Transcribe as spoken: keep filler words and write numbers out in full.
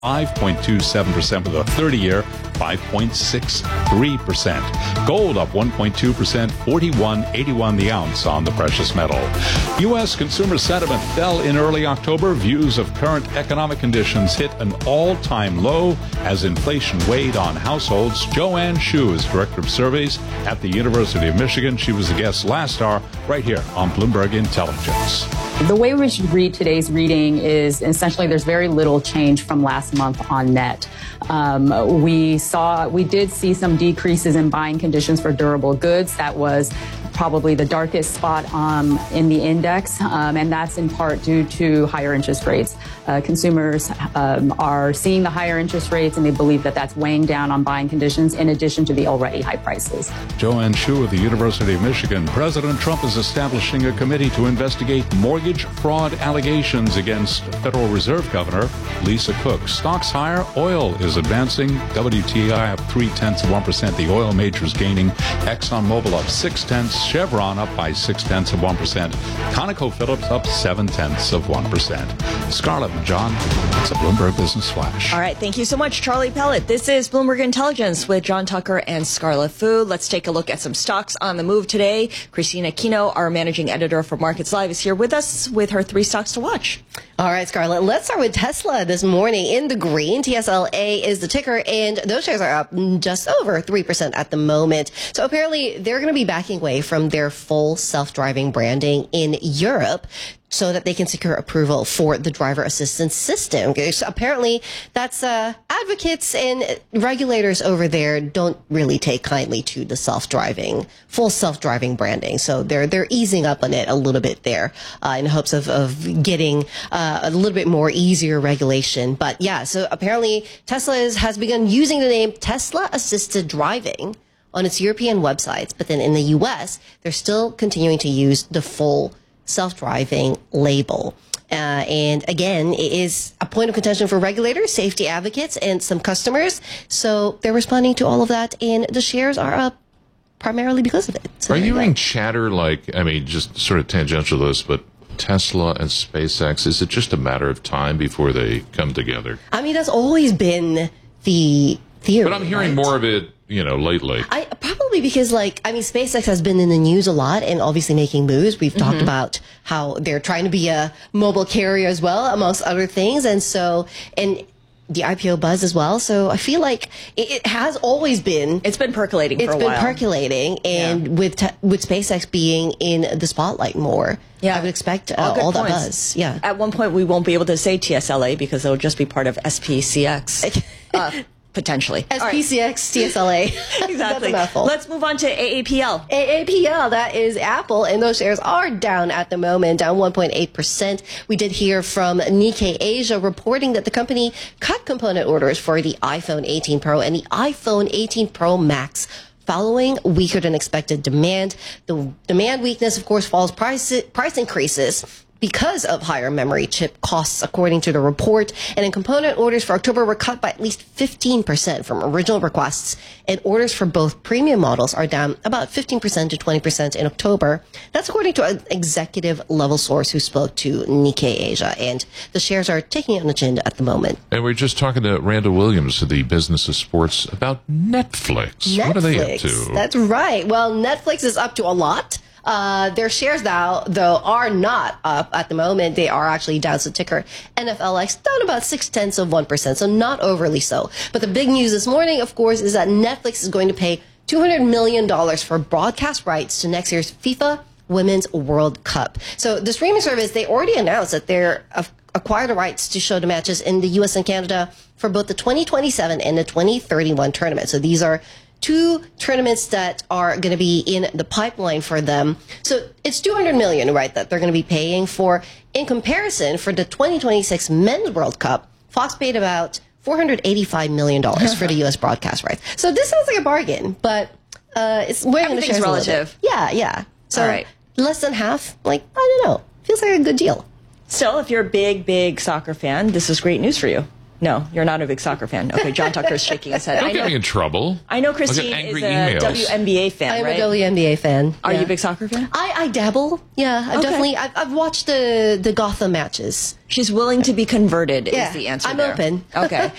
five point two seven percent for the thirty-year, five point six three percent. Gold up one point two percent, forty-one eighty-one the ounce on the precious metal. U S consumer sentiment fell in early October. Views of current economic conditions hit an all-time low as inflation weighed on households. Joanne Shu is Director of Surveys at the University of Michigan. She was a guest last hour right here on Bloomberg Intelligence. The way we should read today's reading is essentially there's very little change from last month on net. Um, we saw, we did see some decreases in buying conditions for durable goods. That was probably the darkest spot um, in the index, um, and that's in part due to higher interest rates. Uh, consumers um, are seeing the higher interest rates, and they believe that that's weighing down on buying conditions in addition to the already high prices. Joanne Shu of the University of Michigan. President Trump is establishing a committee to investigate mortgage fraud allegations against Federal Reserve Governor Lisa Cook. Stocks higher. Oil is advancing. W T I up three-tenths of one percent. The oil majors gaining. ExxonMobil up six-tenths. Chevron up by six-tenths of one percent. ConocoPhillips up seven-tenths of one percent. Scarlett and John, it's a Bloomberg Business Flash. All right, thank you so much, Charlie Pellet. This is Bloomberg Intelligence with John Tucker and Scarlett Fu. Let's take a look at some stocks on the move today. Christina Kino, our managing editor for Markets Live, is here with us with her three stocks to watch. All right, Scarlett, let's start with Tesla this morning in the green. T S L A is the ticker, and those shares are up just over three percent at the moment. So apparently they're going to be backing away from their full self-driving branding in Europe so that they can secure approval for the driver assistance system. Okay, so apparently that's uh, advocates and regulators over there don't really take kindly to the self-driving, full self-driving branding. So they're they're easing up on it a little bit there uh, in hopes of, of getting uh, a little bit more easier regulation. But yeah, so apparently Tesla is, has begun using the name Tesla Assisted Driving on its European websites, but then in the U S, they're still continuing to use the full self-driving label. Uh, and again, it is a point of contention for regulators, safety advocates, and some customers. So they're responding to all of that, and the shares are up primarily because of it. So are you hearing go. chatter like, I mean, just sort of tangential to this, but Tesla and SpaceX, is it just a matter of time before they come together? I mean, that's always been the theory. But I'm hearing right? more of it, you know, lately. I probably because, like, I mean, SpaceX has been in the news a lot and obviously making moves. We've mm-hmm. talked about how they're trying to be a mobile carrier as well, amongst other things. And so, and the I P O buzz as well. So I feel like it, it has always been. It's been percolating for a while. It's been percolating. And yeah. with, te- with SpaceX being in the spotlight more, yeah. I would expect uh, all, all that buzz. Yeah. At one point, we won't be able to say T S L A because it'll just be part of S P C X. uh, Potentially. S P C X, right. T S L A. Exactly. Let's move on to A A P L. A A P L, that is Apple, and those shares are down at the moment, down one point eight percent. We did hear from Nikkei Asia reporting that the company cut component orders for the iPhone eighteen Pro and the iPhone eighteen Pro Max following weaker than expected demand. The demand weakness, of course, follows price, price increases because of higher memory chip costs, according to the report. And in component orders for October were cut by at least fifteen percent from original requests. And orders for both premium models are down about fifteen percent to twenty percent in October. That's according to an executive level source who spoke to Nikkei Asia. And the shares are taking it on the chin at the moment. And we're just talking to Randall Williams of the Business of Sports about Netflix. Netflix. What are they up to? That's right. Well, Netflix is up to a lot. Uh, their shares now, though, are not up at the moment. They are actually down. So ticker N F L X down about six tenths of one percent. So not overly so. But the big news this morning, of course, is that Netflix is going to pay two hundred million dollars for broadcast rights to next year's FIFA Women's World Cup. So the streaming service, they already announced that they're uh, acquired the rights to show the matches in the U S and Canada for both the twenty twenty-seven and the twenty thirty-one tournament. So these are two tournaments that are going to be in the pipeline for them. So it's two hundred million dollars, right, that they're going to be paying for. In comparison, for the twenty twenty-six Men's World Cup, Fox paid about four hundred eighty-five million dollars for the U S broadcast rights. So this sounds like a bargain, but uh, it's way on the shares relative. Yeah, yeah. So all right. Less than half, like, I don't know. Feels like a good deal. Still, if you're a big, big soccer fan, this is great news for you. No, you're not a big soccer fan. Okay, John Tucker's shaking his head. Don't I get know, me in trouble. I know I'll get Christine angry is a emails. W N B A fan, I'm right? a W N B A fan. Are yeah. you a big soccer fan? I, I dabble. Yeah, I've Okay. definitely. I've, I've watched the the Gotham matches. She's willing to be converted Yeah, is the answer I'm there. open. Okay.